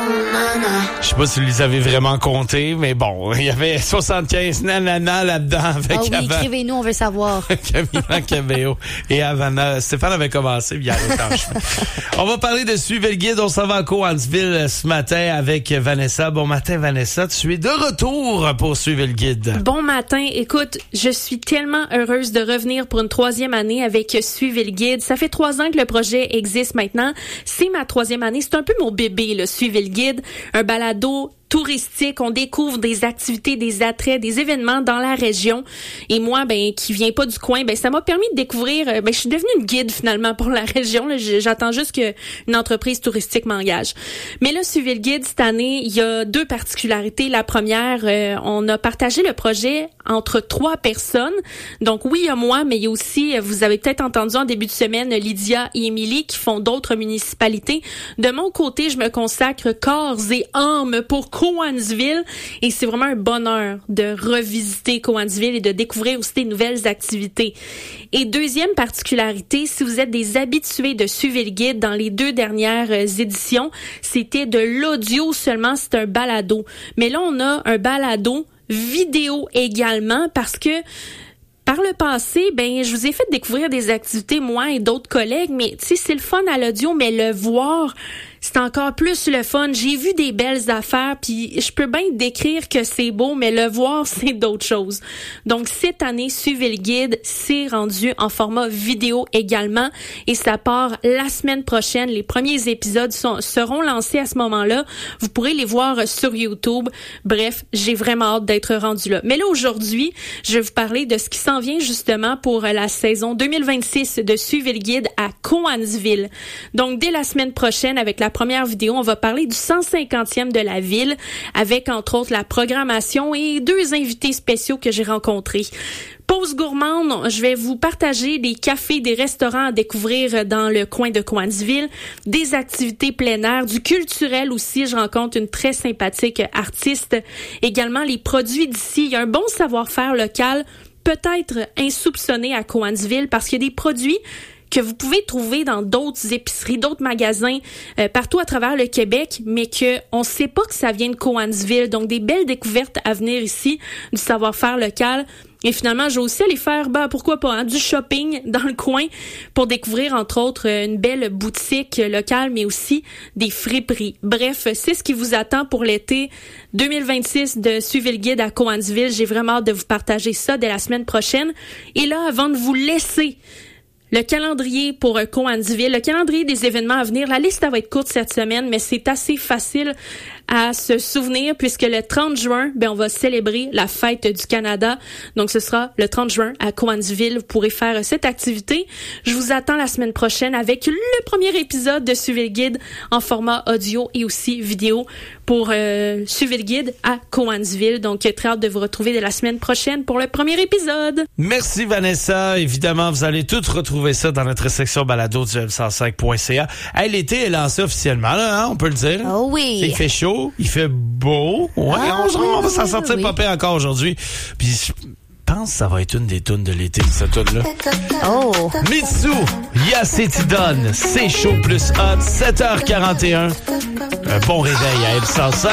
Je sais pas si vous les avez vraiment comptés, mais bon, il y avait 75 nanana là-dedans avec écrivez-nous, on veut savoir. Camila Cabello et Havana. Stéphane avait commencé, puis il a arrêté en chemin. On va parler de Suivez le guide. On s'en va à Cowansville ce matin avec Vanessa. Bon matin, Vanessa. Tu es de retour pour Suivez le guide. Bon matin. Écoute, je suis tellement heureuse de revenir pour une 3e année avec Suivez le guide. Ça fait 3 ans que le projet existe maintenant. C'est ma 3e année. C'est un peu mon bébé, le Suivez le guide. Un balado touristique, on découvre des activités, des attraits, des événements dans la région. Et moi, qui viens pas du coin, ça m'a permis de découvrir, je suis devenue une guide finalement pour la région. Là, j'attends juste qu'une entreprise touristique m'engage. Mais là, Suivez le guide, cette année, il y a 2 particularités. La première, on a partagé le projet entre 3 personnes. Donc oui, il y a moi, mais il y a aussi, vous avez peut-être entendu en début de semaine, Lydia et Émilie qui font d'autres municipalités. De mon côté, je me consacre corps et âme pour Cowansville et c'est vraiment un bonheur de revisiter Cowansville et de découvrir aussi des nouvelles activités. Et deuxième particularité, si vous êtes des habitués de Suivez le guide dans les 2 dernières éditions, c'était de l'audio seulement, c'est un balado. Mais là, on a un balado vidéo également parce que par le passé, je vous ai fait découvrir des activités, moi et d'autres collègues, mais tu sais, c'est le fun à l'audio, mais le voir, c'est encore plus le fun. J'ai vu des belles affaires, puis je peux bien décrire que c'est beau, mais le voir, c'est d'autres choses. Donc, cette année, Suivez le guide, c'est rendu en format vidéo également, et ça part la semaine prochaine. Les premiers épisodes seront lancés à ce moment-là. Vous pourrez les voir sur YouTube. Bref, j'ai vraiment hâte d'être rendu là. Mais là, aujourd'hui, je vais vous parler de ce qui s'en vient justement pour la saison 2026 de Suivez le guide à Cowansville. Donc, dès la semaine prochaine, avec la première vidéo, on va parler du 150e de la ville avec, entre autres, la programmation et 2 invités spéciaux que j'ai rencontrés. Pause gourmande, je vais vous partager des cafés, des restaurants à découvrir dans le coin de Cowansville, des activités plein air, du culturel aussi. Je rencontre une très sympathique artiste. Également, les produits d'ici. Il y a un bon savoir-faire local, peut-être insoupçonné à Cowansville parce qu'il y a des produits que vous pouvez trouver dans d'autres épiceries, d'autres magasins partout à travers le Québec, mais que on sait pas que ça vient de Cowansville. Donc, des belles découvertes à venir ici, du savoir-faire local. Et finalement, je vais aussi aller faire, pourquoi pas, du shopping dans le coin pour découvrir, entre autres, une belle boutique locale, mais aussi des friperies. Bref, c'est ce qui vous attend pour l'été 2026 de Suivez le guide à Cowansville. J'ai vraiment hâte de vous partager ça dès la semaine prochaine. Et là, avant de vous laisser le calendrier pour Cowansville, le calendrier des événements à venir. La liste va être courte cette semaine, mais c'est assez facile à se souvenir puisque le 30 juin, on va célébrer la fête du Canada. Donc, ce sera le 30 juin à Cowansville. Vous pourrez faire cette activité. Je vous attends la semaine prochaine avec le premier épisode de Suivez le guide en format audio et aussi vidéo pour Suivez le guide à Cowansville. Donc, très hâte de vous retrouver dès la semaine prochaine pour le premier épisode. Merci Vanessa. Évidemment, vous allez tout retrouver ça dans notre section balado du m105.ca. Hey, l'été est lancé officiellement, là, on peut le dire. Oh oui. Il fait chaud, il fait beau. Ouais, on va s'en sortir pas pire encore aujourd'hui. Puis je pense que ça va être une des tunes de l'été, cette tune-là. Oh. Mitsu, Yacetidone, c'est chaud plus hot, 7h41. Un bon réveil à M105.